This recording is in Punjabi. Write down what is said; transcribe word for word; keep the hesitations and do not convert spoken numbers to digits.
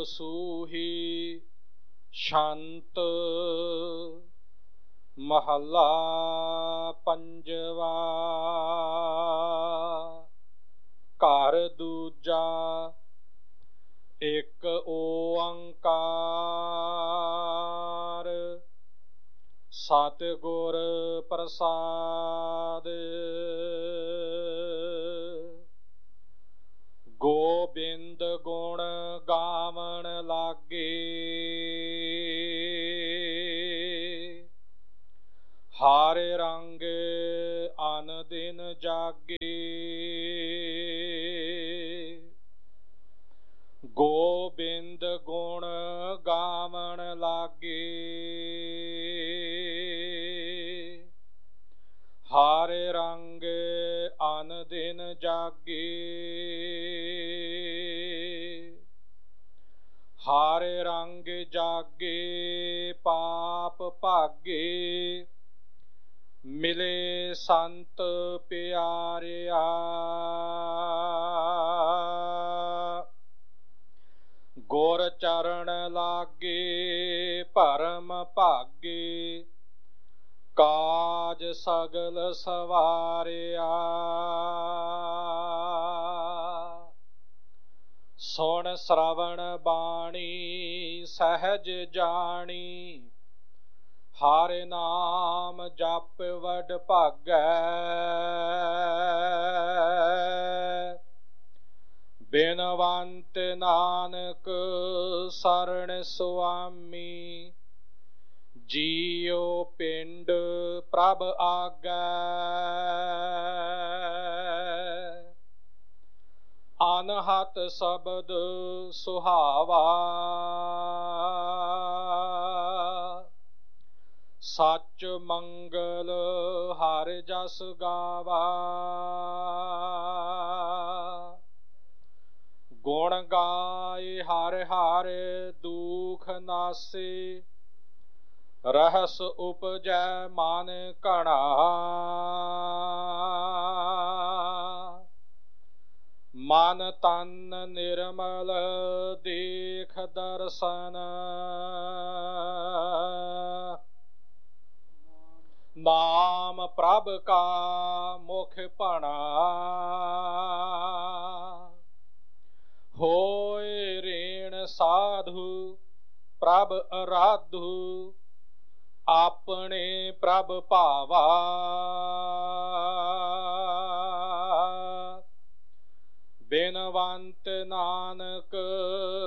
ਸੂਹੀ ਸ਼ੰਤ। ਮਹੱਲਾ ਪੰਜਵਾ। ਘਰ ਦੂਜਾ ਇੱਕ ਓੰਕਾਰ ਸਤਿਗੁਰ ਪ੍ਰਸਾਦਿ। ਗੋਬਿੰਦ ਗੁਣ ਗਾਵਣ ਲਾਗੇ ਹਰ ਰੰਗ ਅਨ ਦਿਨ ਜਾਗੇ। ਗੋਬਿੰਦ ਗੁਣ ਗਾਵਣ ਲਾਗੇ ਹਰ ਰੰਗ ਅਨ ਦਿਨ ਜਾਗੇ। ਹਰ ਰੰਗ ਜਾਗੇ ਪਾਪ ਭਾਗੇ ਮਿਲੇ ਸੰਤ ਪਿਆਰਿਆ। ਗੁਰ ਚਰਨ ਲਾਗੇ ਭਰਮ ਭਾਗੇ ਕਾਜ ਸਗਲ ਸਵਾਰਿਆ। ਸੁਣ ਸ਼ਰਵਣ ਬਾਣੀ ਸਹਿਜ ਜਾਣੀ ਹਰ ਨਾਮ ਜਪ ਵਡ ਭਾਗੈ। ਬਿਨਵੰਤ ਨਾਨਕ ਸਰਣ ਸੁਆਮੀ ਜੀਉ ਪਿੰਡ ਪ੍ਰਭ ਆਗੈ। ਅਨਹਤ ਸ਼ਬਦ ਸੁਹਾਵਾ ਸੱਚ ਮੰਗਲ ਹਰਿ ਜਸ ਗਾਵਾ। ਗੁਣ ਗਾਏ ਹਰਿ ਹਰਿ ਦੁਖ ਨਾਸੇ ਰਹਸ ਉਪਜੈ ਮਨ ਘਣਾ। ਮਨ ਤਨ ਨਿਰਮਲ ਦੇਖ ਦਰਸ਼ਨ ਨਾਮ ਪ੍ਰਭ ਕਾ ਮੁਖ ਭਣਾ। ਹੋਏ ਰੇਣ ਸਾਧੂ ਪ੍ਰਭ ਅਰਾਧੂ ਆਪਣੇ ਪ੍ਰਭ ਭਾਵਾ। ਬਿਨਵੰਤ ਨਾਨਕ